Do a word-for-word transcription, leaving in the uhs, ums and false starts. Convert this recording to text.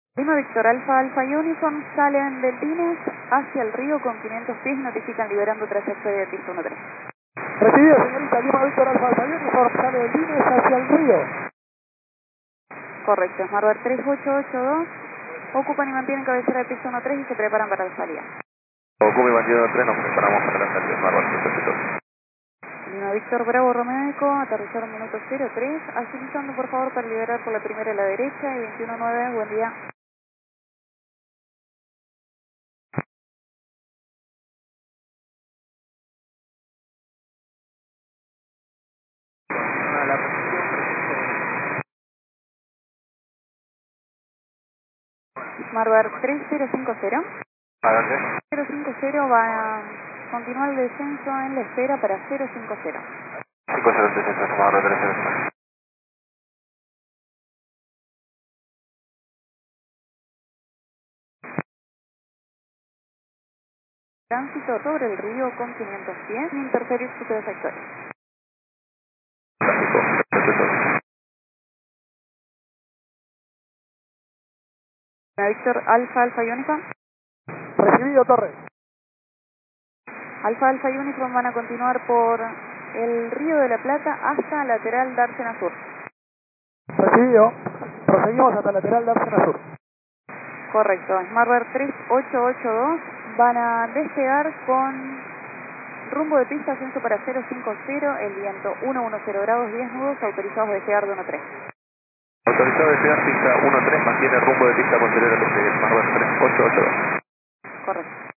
Lima Víctor Alfa Alfa Uniform, salen del Dines hacia el río con quinientos pies y notifican liberando trayectoria de pista uno tres. Recibido, señorita. Lima Víctor Alfa Alfa Uniform, sale del Dines hacia el río. Correcto, Smartbird tres ocho ocho dos, ocupan y mantienen cabecera de pista uno tres y se preparan para la salida. Ocupa y mantiene el tren, nos preparamos para la salida, Smartbird tres ocho ocho dos. Lima Víctor Bravo Romeo Eco, aterrizar un minuto cero tres, agilizando por favor para liberar por la primera a la derecha y veintiuno nueve, buen día. A la posición Smartbird tres cero cinco cero. adelante. cero cinco cero va a continuar el descenso en la espera para cero cinco cero. cinco cero tres, Smartbird tres cero cinco. Tránsito sobre el río con quinientos pies, sin interferir su trayectoria. Tráfico, ocho ocho dos. Lima Víctor Alfa Alfa Uniform. Recibido, Torres. Alfa Alfa Uniform van a continuar por el Río de la Plata hasta lateral Dársena Sur. Recibido. Proseguimos hasta lateral de Dársena Sur. Correcto, Smartbird tres ocho ocho dos van a despegar con rumbo de pista, ascenso para cero cinco cero, el viento ciento diez grados, diez nudos, autorizados a despegar de uno tres. Autorizado a despegar pista uno tres, mantiene rumbo de pista posterior al despegue, Smartbird tres ocho ocho dos. Correcto.